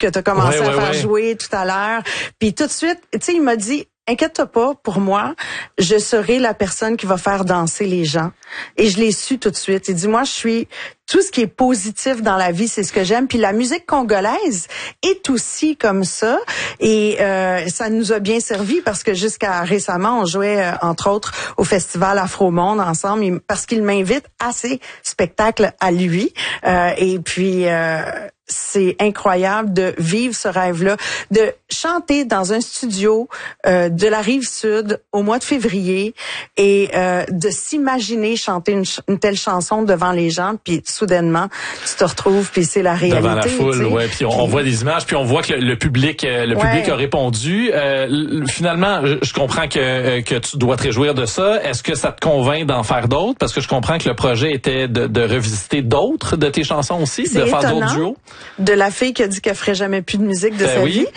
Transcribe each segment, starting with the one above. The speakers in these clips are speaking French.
que tu as commencé à faire jouer tout à l'heure. Puis tout de suite, tu sais, il m'a dit, inquiète-toi pas, pour moi, je serai la personne qui va faire danser les gens. Et je l'ai su tout de suite. Il dit, moi, je suis tout ce qui est positif dans la vie, c'est ce que j'aime. Puis la musique congolaise est aussi comme ça. Et ça nous a bien servi parce que jusqu'à récemment, on jouait, entre autres, au Festival Afro-Monde ensemble parce qu'il m'invite à ses spectacles à lui. Et puis... c'est incroyable de vivre ce rêve-là, de chanter dans un studio de la Rive-Sud au mois de février et de s'imaginer chanter une telle chanson devant les gens, puis soudainement, tu te retrouves, puis c'est la réalité. Devant la foule, ouais. Puis on voit des images, puis on voit que le public a répondu. Finalement, je comprends que tu dois te réjouir de ça. Est-ce que ça te convainc d'en faire d'autres? Parce que je comprends que le projet était de revisiter d'autres de tes chansons aussi, de faire d'autres duos. De la fille qui a dit qu'elle ferait jamais plus de musique de sa vie.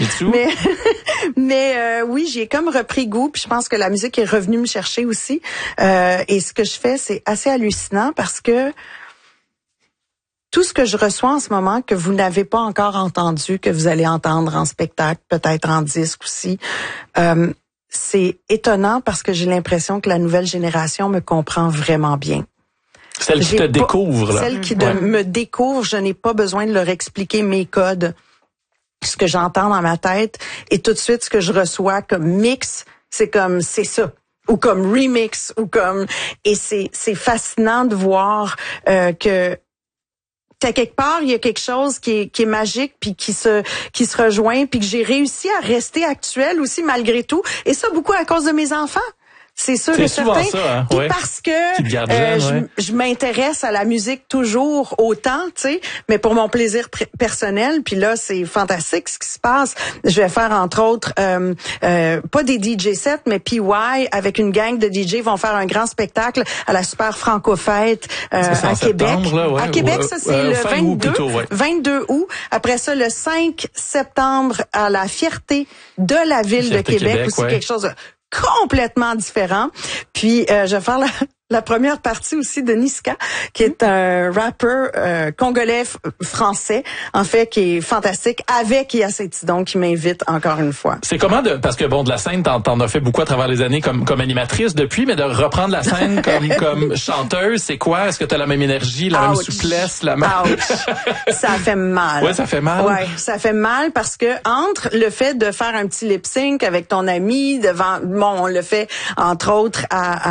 Mais oui, j'ai comme repris goût, puis je pense que la musique est revenue me chercher aussi. Et ce que je fais, c'est assez hallucinant parce que tout ce que je reçois en ce moment, que vous n'avez pas encore entendu, que vous allez entendre en spectacle, peut-être en disque aussi, c'est étonnant parce que j'ai l'impression que la nouvelle génération me comprend vraiment bien. Celle qui te découvre, là. Celle qui me découvre, je n'ai pas besoin de leur expliquer mes codes, ce que j'entends dans ma tête, et tout de suite, ce que je reçois comme mix, c'est ça. Ou comme remix, ou comme... Et c'est fascinant de voir que... à quelque part, il y a quelque chose qui est magique puis qui se rejoint puis que j'ai réussi à rester actuelle aussi malgré tout, et ça beaucoup à cause de mes enfants. C'est sûr et certain. Ça, hein? Parce que je m'intéresse à la musique toujours autant, tu sais, mais pour mon plaisir personnel. Puis là, c'est fantastique ce qui se passe. Je vais faire entre autres pas des DJ sets, mais PY avec une gang de DJ vont faire un grand spectacle à la Super Franco-Fête à Québec. À Québec, ça c'est le 22 août. Après ça, le 5 septembre à la Fierté de la ville de Québec, où c'est quelque chose de complètement différent. Puis je vais faire la première partie aussi de Niska, qui est un rappeur congolais français, en fait, qui est fantastique, avec Yacé Tidon qui m'invite encore une fois. C'est comment parce que bon, de la scène, t'en as fait beaucoup à travers les années comme animatrice depuis, mais de reprendre la scène comme chanteuse, c'est quoi? Est-ce que t'as la même énergie, la même souplesse, la même... Ça fait mal. Ouais, ça fait mal. Ouais, ça fait mal parce que entre le fait de faire un petit lip sync avec ton ami devant, on le fait entre autres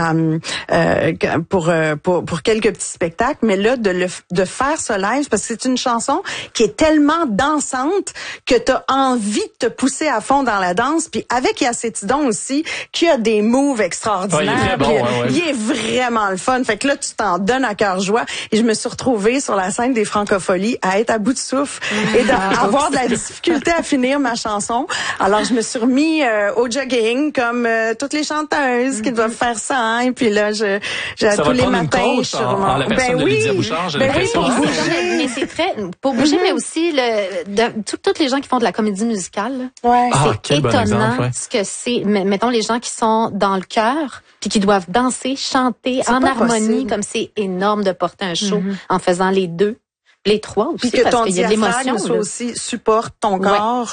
pour quelques petits spectacles, mais là de faire ce live parce que c'est une chanson qui est tellement dansante que t'as envie de te pousser à fond dans la danse, puis avec Yacé Tidon aussi qui a des moves extraordinaires. Il est vraiment le fun. Fait que là tu t'en donnes à cœur joie, et je me suis retrouvée sur la scène des Francopholies à être à bout de souffle et d'avoir de la difficulté à finir ma chanson. Alors je me suis remis au jogging comme toutes les chanteuses qui doivent faire ça, hein, et puis là j'ai tous les matins en la personne de Lydia Bouchard, j'ai l'impression. Mais c'est très pour bouger, mais aussi toutes les gens qui font de la comédie musicale. C'est étonnant ce que c'est. Mettons les gens qui sont dans le chœur puis qui doivent danser, chanter en harmonie, comme c'est énorme de porter un show en faisant les deux. Les trois aussi, puis que parce qu'il y a de l'émotion. Aussi supporte ton corps,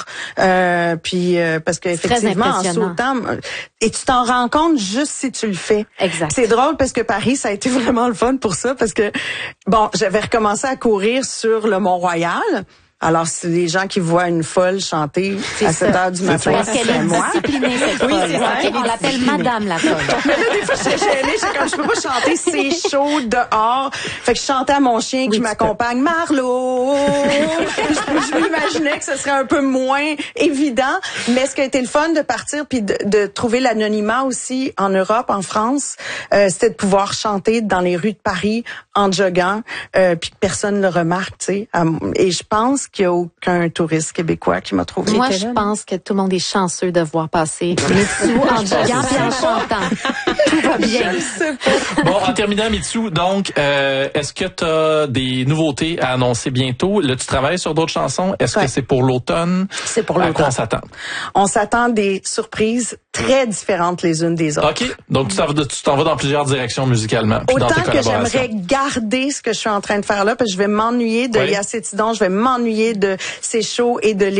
puis parce qu'effectivement en sautant, et tu t'en rends compte juste si tu le fais. Exact. C'est drôle parce que Paris, ça a été vraiment le fun pour ça, parce que bon, j'avais recommencé à courir sur le Mont-Royal. Alors, c'est les gens qui voient une folle chanter à 7h du matin. Parce qu'elle est disciplinée, cette folle. On l'appelle Madame la folle. Mais là, des fois, j'étais gênée. Je peux pas chanter, c'est chaud dehors. Fait que je chantais à mon chien qui m'accompagne, Marlo. Je m'imaginais que ce serait un peu moins évident. Mais ce qui a été le fun de partir puis de trouver l'anonymat aussi en Europe, en France, c'était de pouvoir chanter dans les rues de Paris en joguant, puis que personne ne le remarque, tu sais. Et je pense qu'il n'y a aucun touriste québécois qui m'a trouvé. Moi, je pense que tout le monde est chanceux de voir passer Mitsou en joguant et en chantant. Tout va bien. Bon, en terminant, Mitsou, donc, est-ce que tu as des nouveautés à annoncer bientôt? Là, tu travailles sur d'autres chansons. Est-ce que c'est pour l'automne? C'est pour l'automne. À quoi on s'attend? On s'attend des surprises très différentes les unes des autres. OK. Donc, tu t'en vas dans plusieurs directions musicalement. Puis autant dans tes que j'aimerais garder ce que je suis en train de faire là, parce que je vais m'ennuyer de Yacé Tidon, je vais m'ennuyer de ses shows et de